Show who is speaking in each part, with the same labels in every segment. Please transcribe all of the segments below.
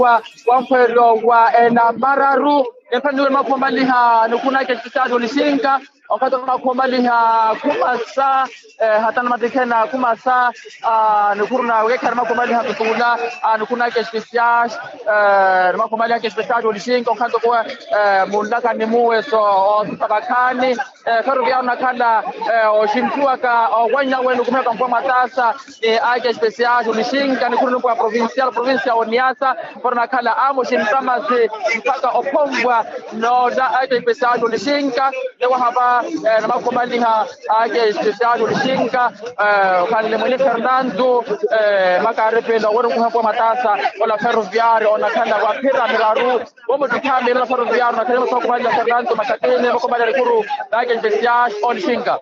Speaker 1: Wamfero wa Enamararu epande makomaliha nukuna kekitado lishinga wakati makomaliha kumasa hata matekena kumasa nukuruna wekar makomaliha tutula nukuna kekisiash makomaliha kekitado lishinga wakati kwa mulaka nimuwe so tabakani karugia nakala oshimtua ka wanya wenu kumeka kwa matasa ake special lishinga nukuruna kwa provincia Oniasa kwa nakala amo shimtamasi mpaka opongwa no da ake special lishinga lewa haba na makomaliha ake special lishinga kanle mwele Fernando makarepela wonu kwa matasa wala ferroviario onakala wa pira miraru womo tukambe la ferroviario na kama kwa kwa Fernando makatene makomaliha kuru ake special lishinga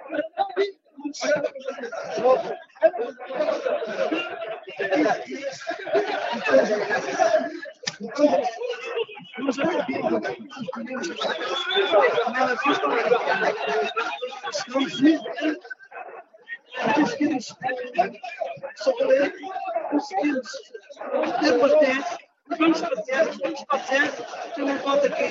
Speaker 2: Vamos fazer, eu não conto aqui,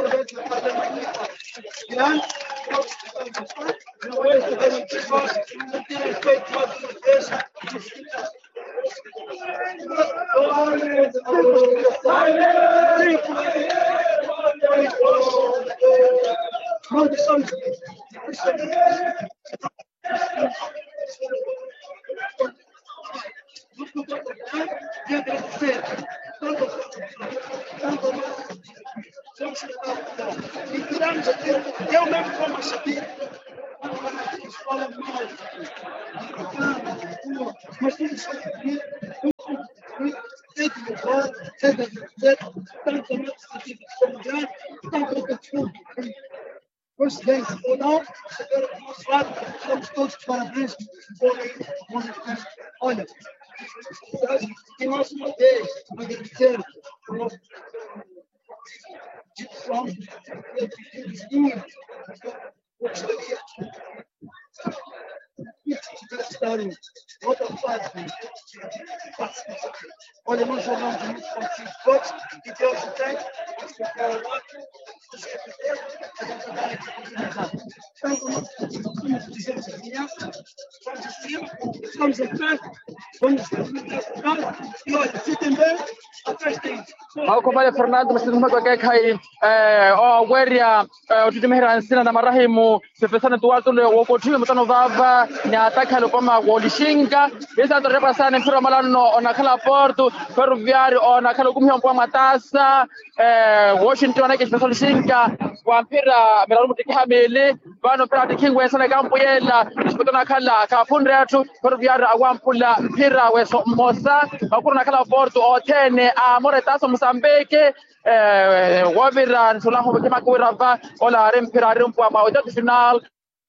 Speaker 2: eu mesmo como sabia, mas coincidência ou não, do nosso lado, estamos todos de parabéns olha, e mais uma vez, agradecer o nosso estarem outra fase. Olha, nós jogamos muito com 5 pontos e Deus o tem. Estamos a frente, vamos e olha, se também atrás tem.
Speaker 1: Makomaliha Fernando msituma kwa kai weria tutimehera sina na marahimu sefesana tuwato le wokotiwe mtano vava na ataka lo kama wolishinga pesa torepa sana mpira malano onakala Porto Ferroviario onakala kumhia mpwa matasa Washington ake special shinga kwa mpira melalu mutikamele bano pira tikingwe sana kampo yela mtana kala ka fundratu Ferroviario awampula mpira weso mosa bakuna kala Porto otene amore taso Mozambique wavira nsulaho kema kwirava ola rempira rempwa ma oda final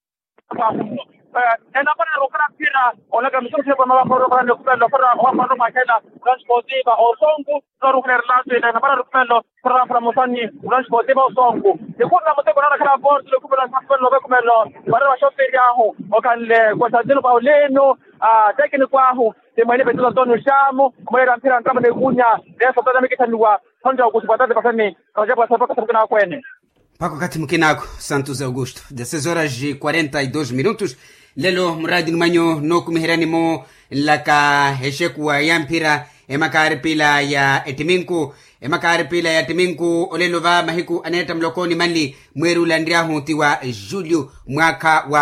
Speaker 1: ena para rokra pira ola kamisa kwa mama kwa ndo kwa wa mama makela transportiva osongo rokra lazo ena para rokra para mosani transportiva osongo ikuna mteko na kala board le kubela sapelo be kumelo para wa shoferi yaho okale kwa sadelo pauleno technical aho temane betu Antonio Shamo mwera mpira nkama nekunya leso tada mikitaniwa honja ukupataze pasani kajabu sapa kasabuna kwene
Speaker 3: Paco kati mkinako Santos Augusto 16h42 lelo mradi manyo no kumihirani mo laka heshekwa ya mpira emakaripila ya Timinko olelo va mahiku aneta mlokoni mali mweru landriahu tiwa Julio mwaka wa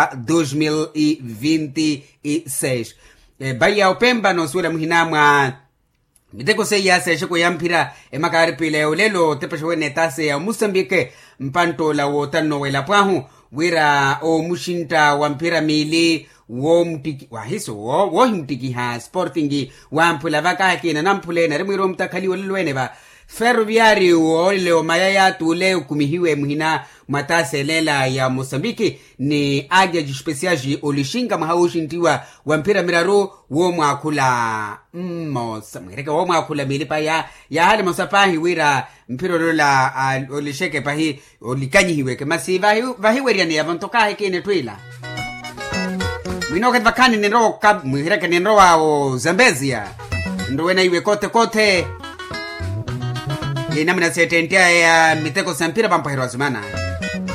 Speaker 3: 2026 baya opemba no suela muhinamwa Mideko se ya se sheko ya mpira emakaripila ya olelo tepesho netase ya Mozambique mpanto la wotano wela pwahu wira o mushinta wa mpira mili wo mtiki wa hiso wo himtiki ha sportingi wa mpula vaka kina nampule na remiro mtakali wolwene ba Ferroviario leo mayaya tule kumihiwe muhina matase lela ya Mozambique ni aja speciaji olishinga mahawushintiwa wa mpira miraro wo mwakula Mozambique wo mwakula milipa ya hali mosapahi wira mpira lola olisheke pahi olikanyihiwe kama si vahiwe ya vantoka kene twila Minoka vakani nero kab muhireka nero wa Zambezia ndo wena iwe kote yena mna setentia ya miteko sampira pampahirwa zimana